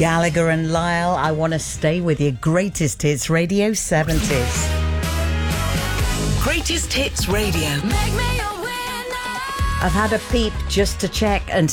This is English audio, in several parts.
Gallagher and Lyle, I Want to Stay With You. Greatest Hits Radio 70s. Greatest Hits Radio. Make me a winner. I've had a peep just to check, and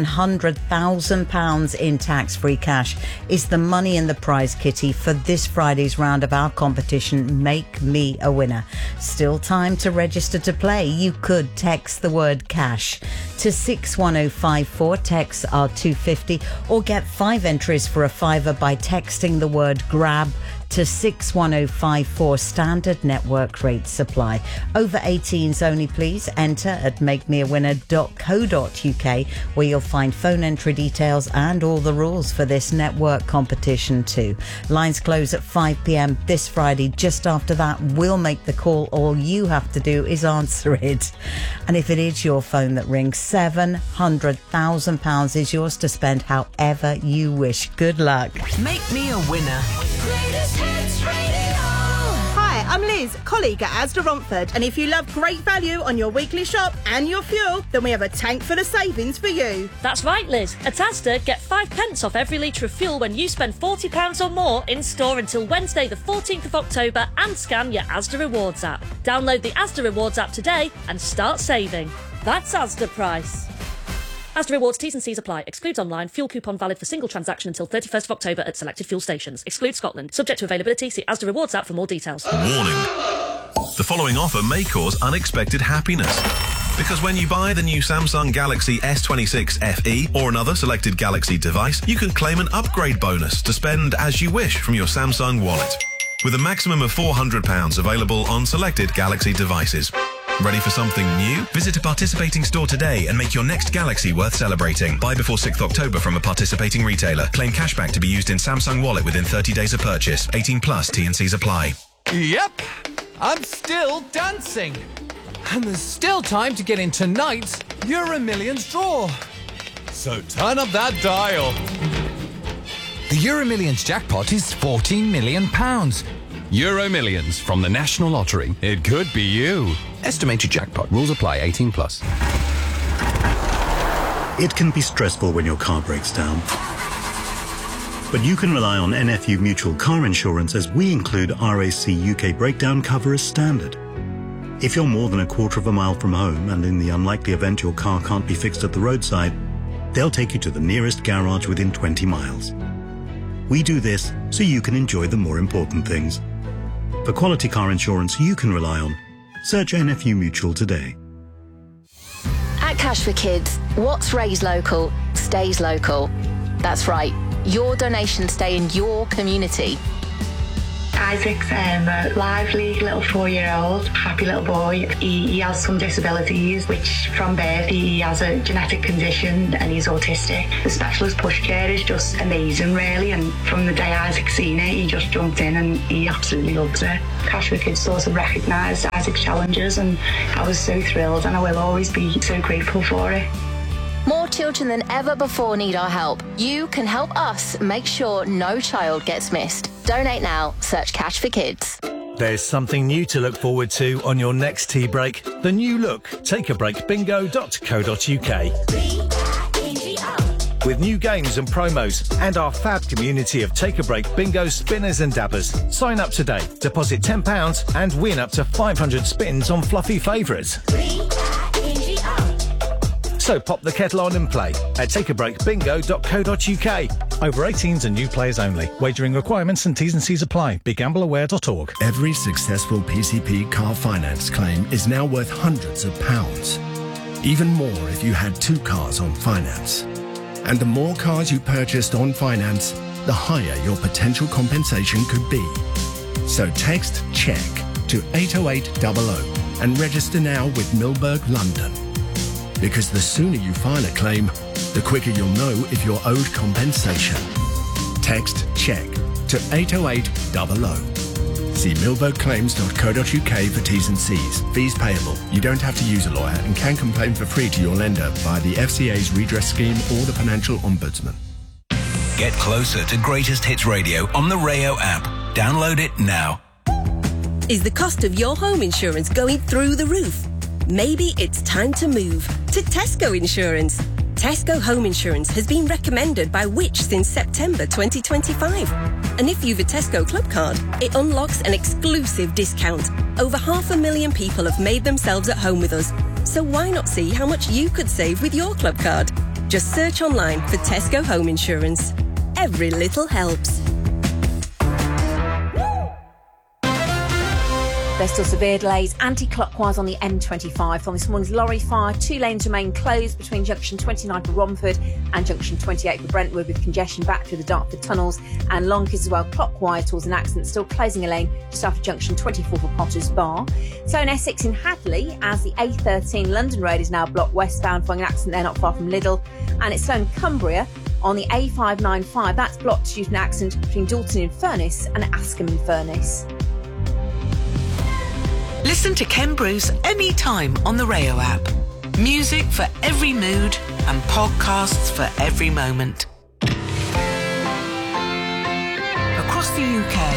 £700,000 in tax-free cash is the money in the prize kitty for this Friday's round of our competition, Make Me a Winner. Still time to register to play. You could text the word cash to 61054, texts are £2.50, or get 5 entries for a £5 by texting the word grab to 61054, standard network rate supply. Over 18s only, please. Enter at makemeawinner.co.uk, where you'll find phone entry details and all the rules for this network competition too. Lines close at 5 p.m. this Friday. Just after that, we'll make the call. All you have to do is answer it. And if it is your phone that rings, £700,000 is yours to spend however you wish. Good luck. Make me a winner. Greatest Hits Radio. Hi, I'm Liz, colleague at Asda Romford, and if you love great value on your weekly shop and your fuel, then we have a tank full of savings for you. That's right, Liz. At Asda, get 5 pence off every litre of fuel when you spend £40 or more in store until Wednesday the 14th of October, and scan your Asda Rewards app. Download the Asda Rewards app today and start saving. That's Asda price. Asda Rewards T's and C's apply. Excludes online. Fuel coupon valid for single transaction until 31st of October at selected fuel stations. Excludes Scotland. Subject to availability. See Asda Rewards app for more details. Warning. The following offer may cause unexpected happiness. Because when you buy the new Samsung Galaxy S26 FE or another selected Galaxy device, you can claim an upgrade bonus to spend as you wish from your Samsung wallet. With a maximum of £400 available on selected Galaxy devices. Ready for something new? Visit a participating store today and make your next Galaxy worth celebrating. Buy before 6th October from a participating retailer. Claim cashback to be used in Samsung Wallet within 30 days of purchase. 18 plus, T&Cs apply. Yep, I'm still dancing. And there's still time to get in tonight's Euro Millions draw. So turn up that dial. The Euro Millions jackpot is £14 million. Euro Millions from the National Lottery. It could be you. Estimated jackpot. Rules apply. 18 plus. It can be stressful when your car breaks down. But you can rely on NFU Mutual Car Insurance, as we include RAC UK breakdown cover as standard. If you're more than a quarter of a mile from home, and in the unlikely event your car can't be fixed at the roadside, they'll take you to the nearest garage within 20 miles. We do this so you can enjoy the more important things. For quality car insurance you can rely on, search NFU Mutual today. At Cash for Kids, what's raised local stays local. That's right, your donations stay in your community. Isaac's a lively little 4-year-old, happy little boy. He has some disabilities, which from birth he has a genetic condition and he's autistic. The specialist pushchair is just amazing, really, and from the day Isaac seen it, he just jumped in and he absolutely loves it. Cash for Kids sort of recognised Isaac's challenges, and I was so thrilled, and I will always be so grateful for it. More children than ever before need our help. You can help us make sure no child gets missed. Donate now. Search Cash for Kids. There's something new to look forward to on your next tea break. The new look takeabreakbingo.co.uk. With new games and promos and our fab community of Take a Break bingo spinners and dabbers. Sign up today, deposit £10 and win up to 500 spins on fluffy favourites. So pop the kettle on and play at takeabreakbingo.co.uk. Over 18s and new players only. Wagering requirements and T's and C's apply. BeGambleAware.org. Every successful PCP car finance claim is now worth hundreds of pounds. Even more if you had 2 cars on finance. And the more cars you purchased on finance, the higher your potential compensation could be. So text CHECK to 80800 and register now with Milberg London. Because the sooner you file a claim, the quicker you'll know if you're owed compensation. Text CHECK to 80800. See milbergclaims.co.uk for T's and C's. Fees payable. You don't have to use a lawyer and can complain for free to your lender via the FCA's redress scheme or the Financial Ombudsman. Get closer to Greatest Hits Radio on the Rayo app. Download it now. Is the cost of your home insurance going through the roof? Maybe it's time to move to Tesco Insurance. Tesco Home Insurance has been recommended by Which since September 2025. And if you've a Tesco Club card, it unlocks an exclusive discount. Over 500,000 people have made themselves at home with us. So why not see how much you could save with your club card? Just search online for Tesco Home Insurance. Every little helps. There's still severe delays anti-clockwise on the M25 from this morning's lorry fire. 2 lanes remain closed between junction 29 for Romford and junction 28 for Brentwood, with congestion back through the Dartford tunnels, and Longkis as well clockwise towards an accident, still closing a lane just after junction 24 for Potters Bar. So in Essex in Hadley, as the A13 London Road is now blocked westbound following an accident there not far from Liddell, and it's slow in Cumbria on the A595. That's blocked due to an accident between Dalton in Furness and Askham in Furness. Listen to Ken Bruce anytime on the Rayo app. Music for every mood and podcasts for every moment. Across the UK,